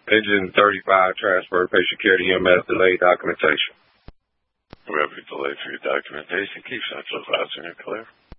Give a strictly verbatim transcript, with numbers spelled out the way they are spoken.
Engine thirty-five, transfer patient care to E M S, delayed documentation. Wherever you delay for your documentation, keep Central Advisor clear.